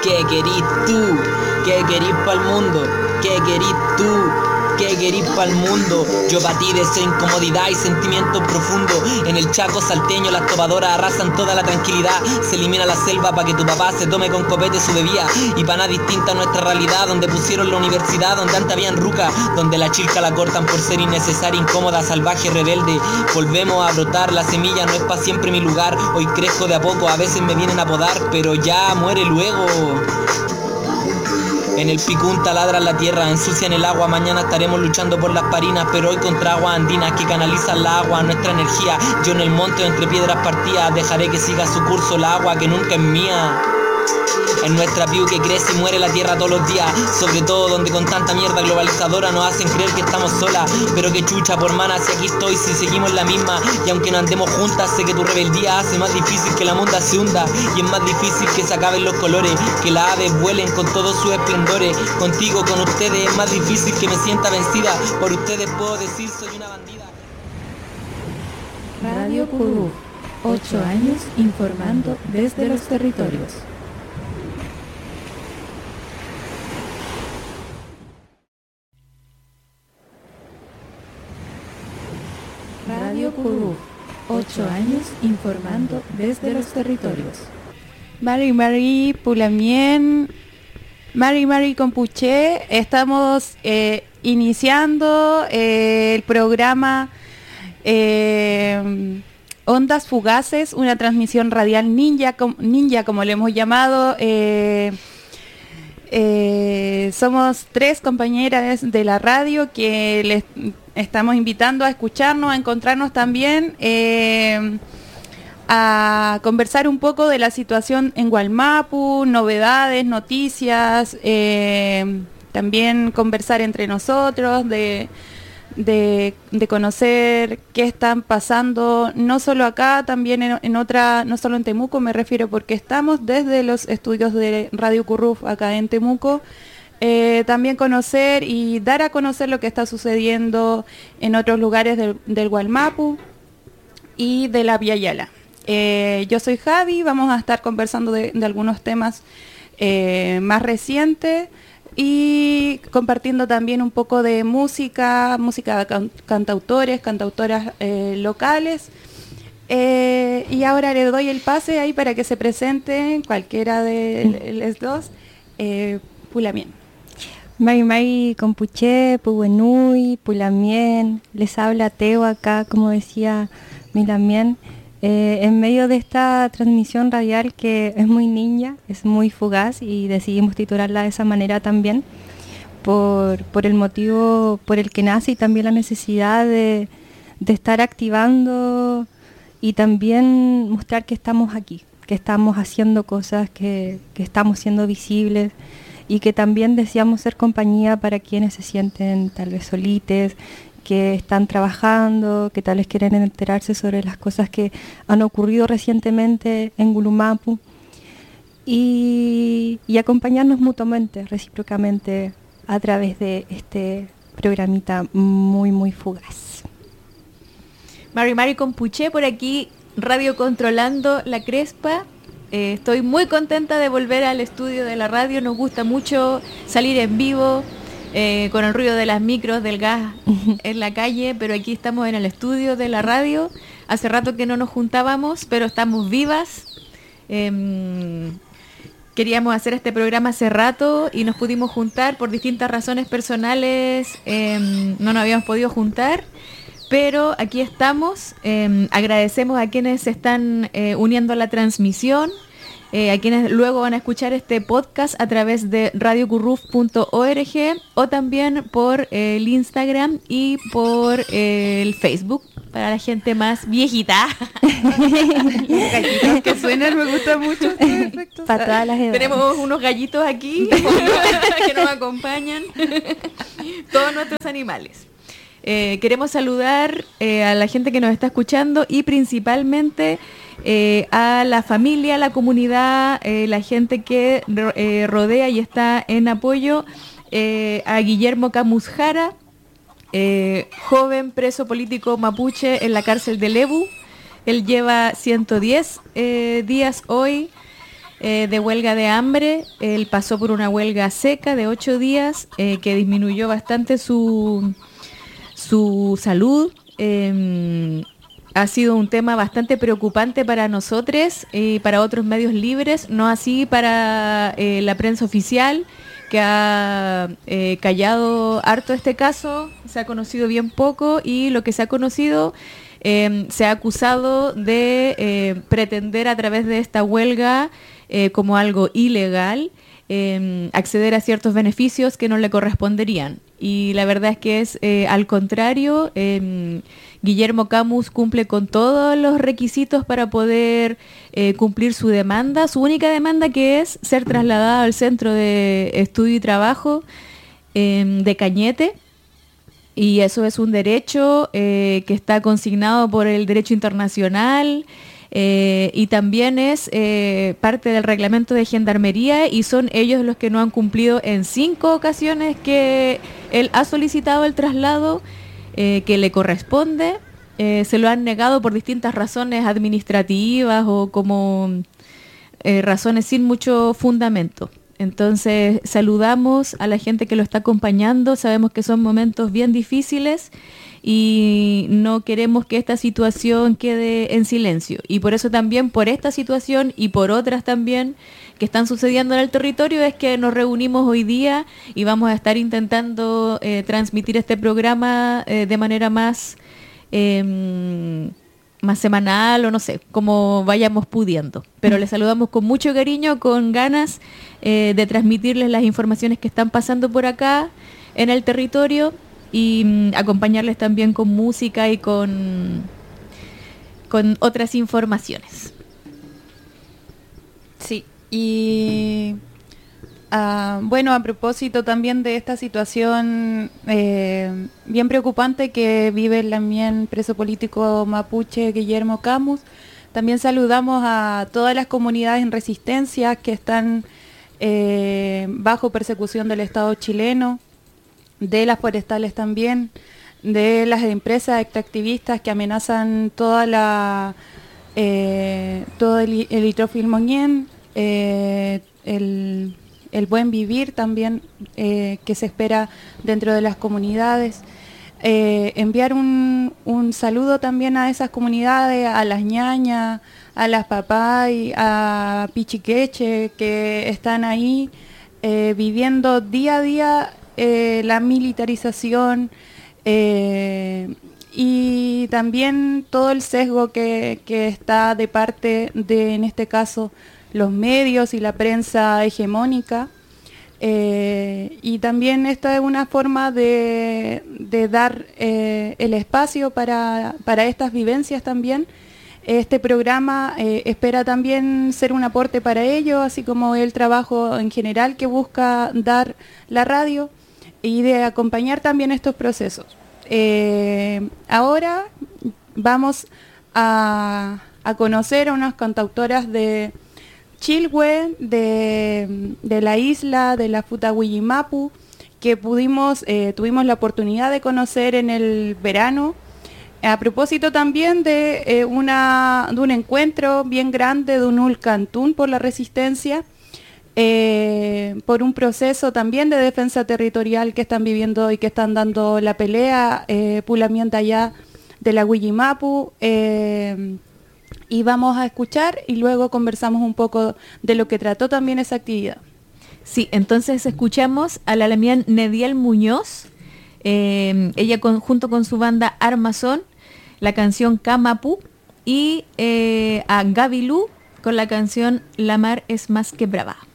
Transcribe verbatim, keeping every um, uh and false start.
¿Qué querís tú? ¿Qué querís pa'l mundo? ¿Qué querís tú? ¿Qué querís pa'l mundo? Yo pa' ti deseo incomodidad y sentimientos profundos. En el Chaco salteño las topadoras arrasan toda la tranquilidad. Se elimina la selva pa' que tu papá se tome con copete su bebida. Y pa' nada distinta a nuestra realidad, donde pusieron la universidad, donde antes habían rucas, donde la chilca la cortan por ser innecesaria, incómoda, salvaje, rebelde. Volvemos a brotar, la semilla no es pa' siempre mi lugar. Hoy crezco de a poco, a veces me vienen a podar, pero ya muere luego. En el Picún taladran la tierra, ensucian el agua. Mañana estaremos luchando por las parinas, pero hoy contra aguas andinas que canalizan la agua, nuestra energía. Yo en el monte entre piedras partidas dejaré que siga su curso la agua que nunca es mía. En nuestra piu que crece y muere la tierra todos los días, sobre todo donde con tanta mierda globalizadora nos hacen creer que estamos solas. Pero que chucha por mana si aquí estoy, si seguimos la misma. Y aunque no andemos juntas, sé que tu rebeldía hace más difícil que la monda se hunda. Y es más difícil que se acaben los colores, que las aves vuelen con todos sus esplendores. Contigo, con ustedes es más difícil que me sienta vencida. Por ustedes puedo decir soy una bandida. Radio Curú, ocho años informando desde los territorios. Radio Curú, ocho años informando desde los territorios. Mari Mari Pulamien, Mari Mari Compuché, estamos eh, iniciando eh, el programa eh, Ondas Fugaces, una transmisión radial ninja, com, ninja como le hemos llamado. Eh, eh, somos tres compañeras de la radio que les estamos invitando a escucharnos, a encontrarnos también, eh, a conversar un poco de la situación en Gualmapu, novedades, noticias, eh, también conversar entre nosotros, de, de, de conocer qué están pasando, no solo acá, también en, en otra, no solo en Temuco, me refiero, porque estamos desde los estudios de Radio Curruf acá en Temuco. Eh, también conocer y dar a conocer lo que está sucediendo en otros lugares del, del Gualmapu y de la Via Yala. Eh, yo soy Javi, vamos a estar conversando de, de algunos temas eh, más recientes y compartiendo también un poco de música, música de can, cantautores, cantautoras eh, locales. Eh, y ahora le doy el pase ahí para que se presenten cualquiera de los dos. Eh, Pulamien. Mari Mari Compuché, Puwenui, Pulamien, les habla Teo acá, como decía Milamien, eh, en medio de esta transmisión radial que es muy ninja, es muy fugaz y decidimos titularla de esa manera también, por, por el motivo por el que nace y también la necesidad de, de estar activando y también mostrar que estamos aquí, que estamos haciendo cosas, que, que estamos siendo visibles, y que también deseamos ser compañía para quienes se sienten tal vez solites, que están trabajando, que tal vez quieren enterarse sobre las cosas que han ocurrido recientemente en Gulumapu y, y acompañarnos mutuamente, recíprocamente a través de este programita muy muy fugaz. Mari Mari Compuché por aquí, radio controlando la Crespa. Eh, estoy muy contenta de volver al estudio de la radio, nos gusta mucho salir en vivo, eh, con el ruido de las micros, del gas en la calle, pero aquí estamos en el estudio de la radio, hace rato que no nos juntábamos, pero estamos vivas. Eh, queríamos hacer este programa hace rato y nos pudimos juntar por distintas razones personales, eh, no nos habíamos podido juntar. Pero aquí estamos, eh, agradecemos a quienes se están eh, uniendo a la transmisión, eh, a quienes luego van a escuchar este podcast a través de radio curruf punto org o también por eh, el Instagram y por eh, el Facebook, para la gente más viejita. Los gallitos que suenan, me gusta mucho. Para todas las edades. Tenemos unos gallitos aquí que nos acompañan, todos nuestros animales. Eh, queremos saludar eh, a la gente que nos está escuchando y principalmente eh, a la familia, la comunidad, eh, la gente que eh, rodea y está en apoyo, eh, a Guillermo Camus Jara, eh, joven preso político mapuche en la cárcel de Lebu. Él lleva ciento diez eh, días hoy. eh, de huelga de hambre. Él pasó por una huelga seca de ocho días eh, que disminuyó bastante su, su salud. Eh, ha sido un tema bastante preocupante para nosotros y para otros medios libres, no así para eh, la prensa oficial, que ha eh, callado harto este caso. Se ha conocido bien poco y lo que se ha conocido eh, se ha acusado de eh, pretender a través de esta huelga eh, como algo ilegal eh, acceder a ciertos beneficios que no le corresponderían. Y la verdad es que es eh, al contrario. eh, Guillermo Camus cumple con todos los requisitos para poder eh, cumplir su demanda, su única demanda, que es ser trasladado al Centro de Estudio y Trabajo eh, de Cañete, y eso es un derecho eh, que está consignado por el derecho internacional eh, y también es eh, parte del reglamento de Gendarmería, y son ellos los que no han cumplido en cinco ocasiones que él ha solicitado el traslado Eh, que le corresponde. Eh, se lo han negado por distintas razones administrativas o como eh, razones sin mucho fundamento. Entonces saludamos a la gente que lo está acompañando, sabemos que son momentos bien difíciles y no queremos que esta situación quede en silencio, y por eso también, por esta situación y por otras también que están sucediendo en el territorio, es que nos reunimos hoy día y vamos a estar intentando eh, transmitir este programa eh, de manera más eh, más semanal, o no sé, como vayamos pudiendo. Pero les saludamos con mucho cariño, con ganas eh, de transmitirles las informaciones que están pasando por acá en el territorio, y mm, acompañarles también con música y con, con otras informaciones. Sí. Y uh, bueno, a propósito también de esta situación eh, bien preocupante que vive el también preso político mapuche Guillermo Camus, también saludamos a todas las comunidades en resistencia que están eh, bajo persecución del Estado chileno, de las forestales también, de las empresas extractivistas que amenazan toda la eh, todo el, el Itrofilmoñén, Eh, el, el buen vivir también eh, que se espera dentro de las comunidades. Eh, enviar un, un saludo también a esas comunidades, a las ñañas, a las papay, a Pichiqueche, que están ahí eh, viviendo día a día eh, la militarización eh, y también todo el sesgo que, que está de parte de, en este caso, los medios y la prensa hegemónica, eh, y también esta es una forma de, de dar eh, el espacio para, para estas vivencias también. Este programa eh, espera también ser un aporte para ello, así como el trabajo en general que busca dar la radio, y de acompañar también estos procesos. Eh, ahora vamos a, a conocer a unas cantautoras de Chilhue, de, de la isla de la Futahuillimapu, que pudimos, eh, tuvimos la oportunidad de conocer en el verano, a propósito también de, eh, una, de un encuentro bien grande de un Ulcantún por la resistencia, eh, por un proceso también de defensa territorial que están viviendo y que están dando la pelea, eh, Pulamienta allá de la Huillimapu, eh, y vamos a escuchar y luego conversamos un poco de lo que trató también esa actividad. Sí, entonces escuchamos a la Lamián Nediel Muñoz, eh, ella con, junto con su banda Armazón, la canción Camapu, y eh, a Gaby Lu con la canción La mar es más que brava.